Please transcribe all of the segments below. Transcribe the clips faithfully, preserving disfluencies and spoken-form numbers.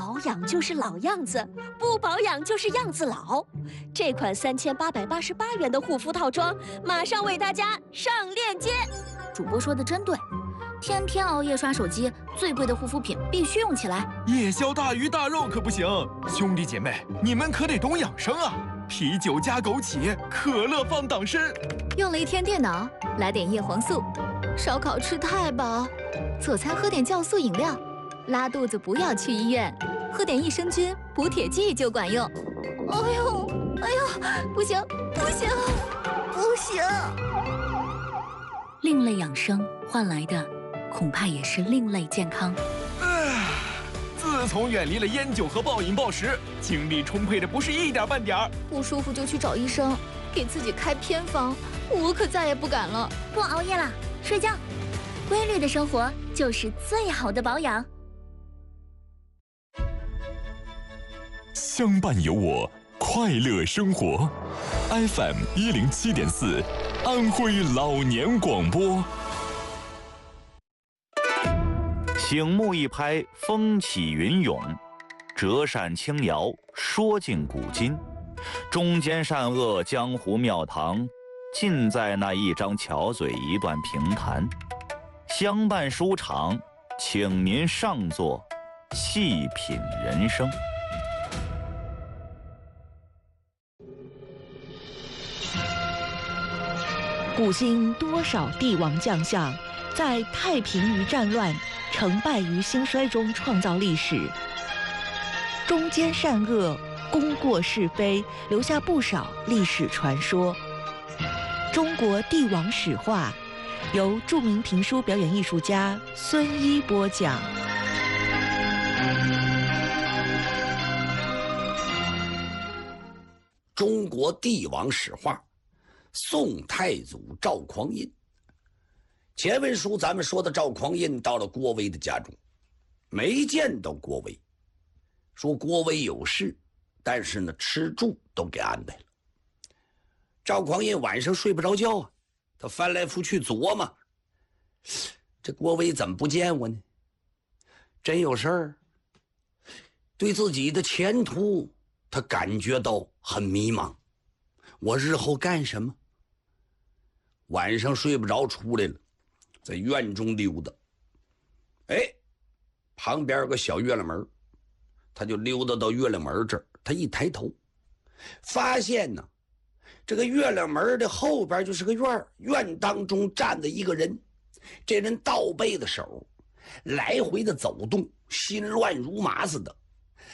保养就是老样子，不保养就是样子老。这款三千八百八十八元的护肤套装，马上为大家上链接。 主播说的真对，天天熬夜刷手机，最贵的护肤品必须用起来。 夜宵大鱼大肉可不行，兄弟姐妹，你们可得懂养生啊！啤酒加枸杞，可乐放党参。 用了一天电脑，来点叶黄素。烧烤吃太饱，佐餐喝点酵素饮料。拉肚子不要去医院，喝点益生菌补铁剂就管用。哎呦，哎呦，不行，不行，不行！另类养生换来的，恐怕也是另类健康。 唉，自从远离了烟酒和暴饮暴食，精力充沛的不是一点半点儿。 不舒服就去找医生，给自己开偏方，我可再也不敢了。 不熬夜了，睡觉。规律的生活就是最好的保养。 相伴有我，快乐生活。F M 一零七点四，安徽老年广播。 醒目一拍，风起云涌；折扇轻摇，说尽古今。中间善恶，江湖庙堂，尽在那一张巧嘴，一段评弹。相伴书场，请您上座，细品人生。 古今多少帝王将相，在太平于战乱、成败于兴衰中创造历史。中间善恶，功过是非，留下不少历史传说。中国帝王史话，由著名评书表演艺术家孙一播讲。 中国帝王史话，宋太祖赵匡胤。前文书咱们说的赵匡胤到了郭威的家中，没见到郭威，说郭威有事，但是呢吃住都给安排了。赵匡胤晚上睡不着觉啊，他翻来覆去琢磨，这郭威怎么不见我呢？真有事儿？对自己的前途他感觉到很迷茫，我日后干什么？晚上睡不着，出来了，在院中溜达。哎，旁边有个小月亮门，他就溜达到月亮门这儿。他一抬头，发现呢，这个月亮门的后边就是个院，院当中站着一个人，这人倒背的手，来回的走动，心乱如麻似的。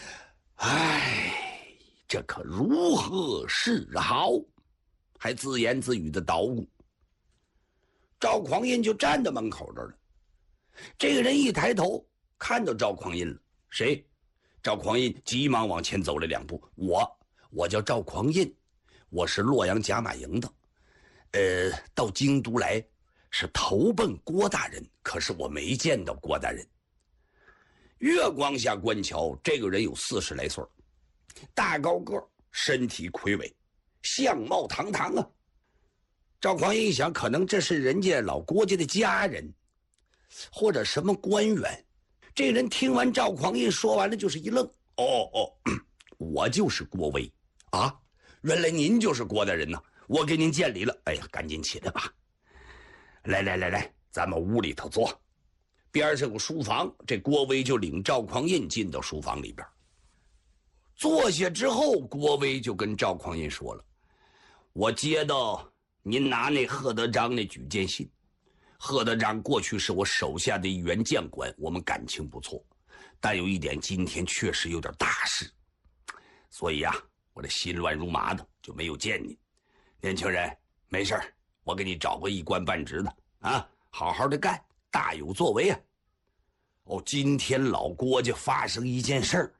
哎，这可如何是好？还自言自语的捣鼓。赵匡胤就站在门口这儿了。这个人一抬头看到赵匡胤了，谁？赵匡胤急忙往前走了两步，我我叫赵匡胤，我是洛阳甲马营的，呃，到京都来是投奔郭大人，可是我没见到郭大人。月光下观瞧，这个人有四十来岁，大高个，身体魁伟，相貌堂堂啊。赵匡胤一想，可能这是人家老郭家的家人，或者什么官员。这人听完赵匡胤说完了，就是一愣。哦哦，我就是郭威啊！原来您就是郭大人呐，我给您见礼了。哎呀，赶紧起来吧。来来来来，咱们屋里头坐。边上有个书房，这郭威就领赵匡胤进到书房里边。坐下之后，郭威就跟赵匡胤说了：“我接到您拿那贺德章那举荐信，贺德章过去是我手下的一员将官，我们感情不错，但有一点，今天确实有点大事，所以呀、啊，我这心乱如麻的，就没有见您。年轻人，没事儿，我给你找个一官半职的啊，好好的干，大有作为啊。哦，今天老郭家发生一件事儿，